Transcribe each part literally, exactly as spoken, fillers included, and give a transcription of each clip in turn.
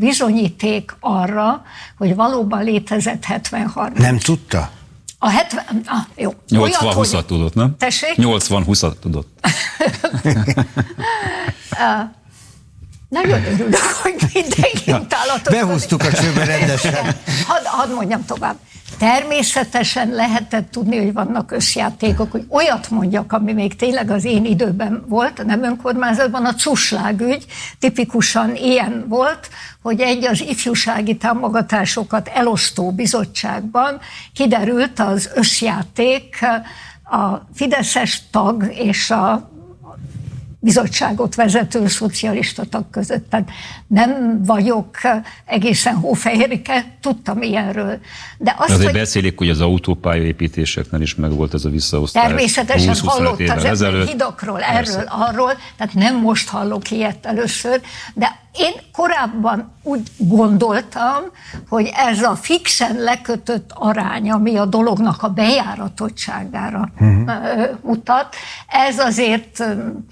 bizonyíték arra, hogy valóban létezett hetven harminc. Nem tudta? A hetven... Ah, jó. nyolcvan húszat hogy... tudott, nem? Tessék? nyolcvan húszat tudott. Nagyon örülök, hogy mindenki utálatot. Behúztuk a csőbe rendesen. Hadd had mondjam tovább. Természetesen lehetett tudni, hogy vannak összjátékok, hogy olyat mondjak, ami még tényleg az én időben volt, nem önkormányzatban, a cuslágügy tipikusan ilyen volt, hogy egy az ifjúsági támogatásokat elosztó bizottságban kiderült az összjáték a fideszes tag és a bizottságot vezető szocialista tag között. Tehát nem vagyok egészen hófehérike, tudtam ilyenről. De azt, azért hogy beszélik, hogy az autópályaépítéseknél is megvolt ez a visszaosztás. Természetesen hallott az ember hidakról, erről, persze. arról, tehát nem most hallok ilyet először, de én korábban úgy gondoltam, hogy ez a fixen lekötött arány, ami a dolognak a bejáratottságára uh-huh. mutat, ez azért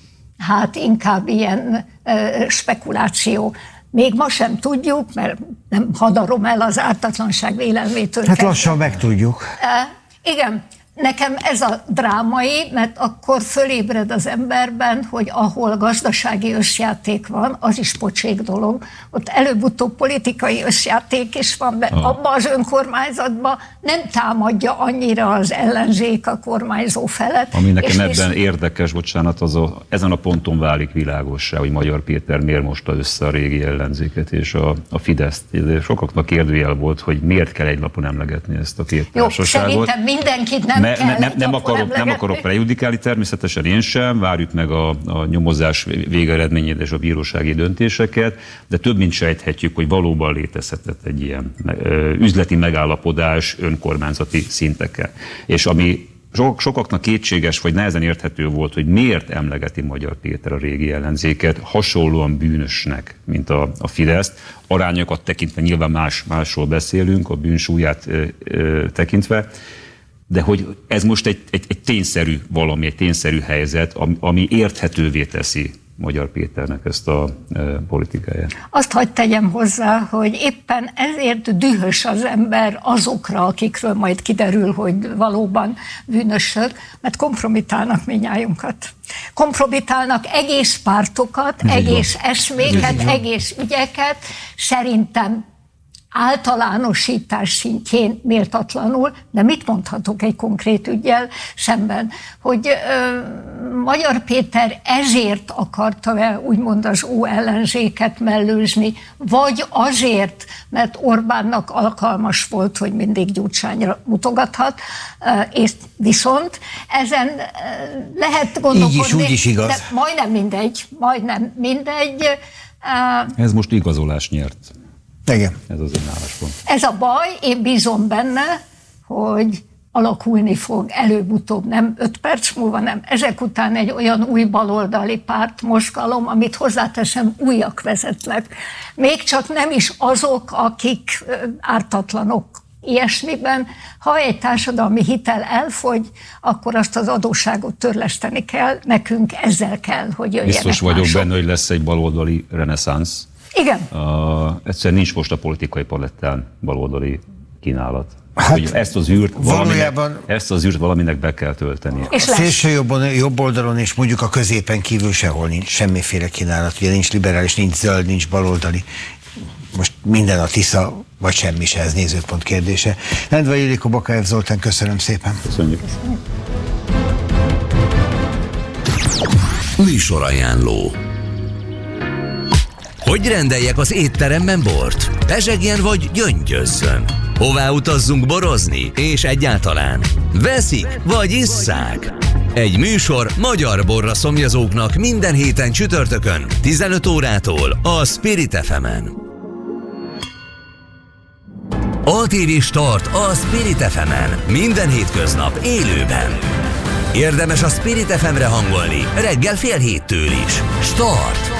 hát inkább ilyen uh, spekuláció. Még ma sem tudjuk, mert nem hadarom el az ártatlanság vélelmétől. Hát lassan megtudjuk. Uh, igen, nekem ez a drámai, mert akkor fölébred az emberben, hogy ahol gazdasági összjáték van, az is pocsék dolog. Ott előbb-utóbb politikai összjáték is van, mert ah. abban az önkormányzatban nem támadja annyira az ellenzék a kormányzó felet. Ami nekem ebben visz... érdekes, bocsánat, az a, ezen a ponton válik világossá, hogy Magyar Péter miért mosta össze a régi ellenzéket és a, a Fideszt. Sokaknak kérdőjel volt, hogy miért kell egy lapon emlegetni ezt a két Jó, társaságot. Szerintem mindenkit nem Ne, ne, nem, nem, akarok, nem akarok prejudikálni, természetesen én sem, várjuk meg a, a nyomozás végeredményét és a bírósági döntéseket, de több mint sejthetjük, hogy valóban létezhetett egy ilyen ö, üzleti megállapodás önkormányzati szinteken. És ami sok, sokaknak kétséges, vagy nehezen érthető volt, hogy miért emlegeti Magyar Péter a régi ellenzéket hasonlóan bűnösnek, mint a, a Fideszt. Arányokat tekintve nyilván más, másról beszélünk, a bűnsúlyát ö, ö, tekintve, de hogy ez most egy, egy, egy tényszerű valami, egy tényszerű helyzet, ami érthetővé teszi Magyar Péternek ezt a e, politikáját. Azt hadd tegyem hozzá, hogy éppen ezért dühös az ember azokra, akikről majd kiderül, hogy valóban bűnösök, mert kompromitálnak mindnyájunkat. Kompromitálnak egész pártokat, ez egész eszméket, egész ügyeket, szerintem általánosítás szintjén méltatlanul, de mit mondhatok egy konkrét üggyel szemben, hogy ö, Magyar Péter ezért akarta-e úgymond az ó ellenzéket mellőzni, vagy azért, mert Orbánnak alkalmas volt, hogy mindig Gyurcsányra mutogathat, ö, és viszont ezen ö, lehet gondolkodni, így is, úgy is igaz. De majdnem mindegy, majdnem mindegy. Ö, Ez most igazolás nyert. Igen. Ez az önállásban. Ez a baj, én bízom benne, hogy alakulni fog előbb-utóbb, nem öt perc múlva, nem. Ezek után egy olyan új baloldali párt, mozgalom, amit hozzáteszem, újak vezetnek. Még csak nem is azok, akik ártatlanok ilyesmiben. Ha egy társadalmi hitel elfogy, akkor azt az adósságot törleszteni kell, nekünk ezzel kell, hogy jöjjenek Biztos vagyok mások. benne, hogy lesz egy baloldali reneszánsz. Igen. Uh, egyszerűen nincs most a politikai palettán baloldali kínálat. Hát, ezt az űrt valaminek, ezt az űrt valaminek be kell tölteni. És a szélső jobbon, jobb oldalon és mondjuk a középen kívül sehol nincs semmiféle kínálat. Ugye nincs liberális, nincs zöld, nincs baloldali. Most minden a Tisza, vagy semmi se, ez nézőpont kérdése. Lendvai Ildikó, Bakáev Zoltán, köszönöm szépen. Köszönjük. Műsorajánló. Hogy rendeljek az étteremben bort? Pezsegjen vagy gyöngyözzön? Hová utazzunk borozni? És egyáltalán veszik vagy isszák? Egy műsor magyar borra szomjazóknak minden héten csütörtökön tizenöt órától a Spirit ef emen. á té vé Start a Spirit ef emen minden hétköznap élőben. Érdemes a Spirit ef emre hangolni reggel fél héttől is. Start!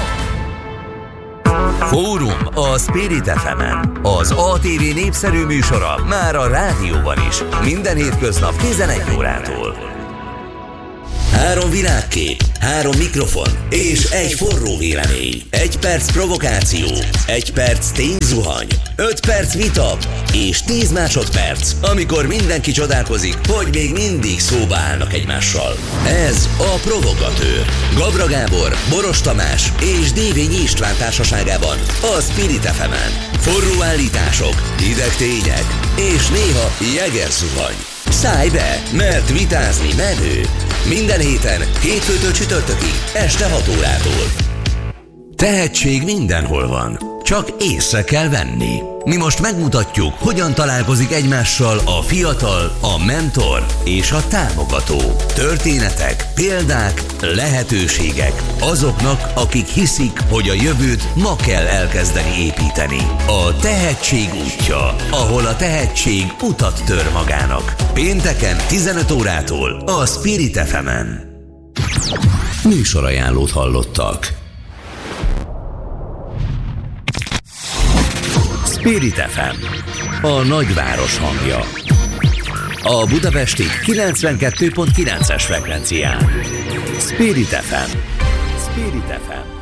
Fórum a Spirit ef emen. Az á té vé népszerű műsora már a rádióban is. Minden hétköznap tizenegy órától. Három világkép, három mikrofon és egy forró vélemény. Egy perc provokáció, egy perc tényzuhany, öt perc vita és tíz másodperc, amikor mindenki csodálkozik, hogy még mindig szóba állnak egymással. Ez a Provokatőr. Gabra Gábor, Boros Tamás és Dévényi István társaságában a Spirit ef emen. Forró állítások, hideg tények és néha jegerzuhany. Szállj be, mert vitázni menő. Minden héten, hétfőtől csütörtökig, este hat órától. Tehetség mindenhol van, csak észre kell venni. Mi most megmutatjuk, hogyan találkozik egymással a fiatal, a mentor és a támogató. Történetek, példák, lehetőségek azoknak, akik hiszik, hogy a jövőt ma kell elkezdeni építeni. A tehetség útja, ahol a tehetség utat tör magának. Pénteken tizenöt órától a Spirit ef emen. Műsorajánlót hallottak. Spirit ef em, a nagyváros hangja. A budapesti kilencvenkettő pont kilences frekvencián. Spirit ef em. Spirit ef em.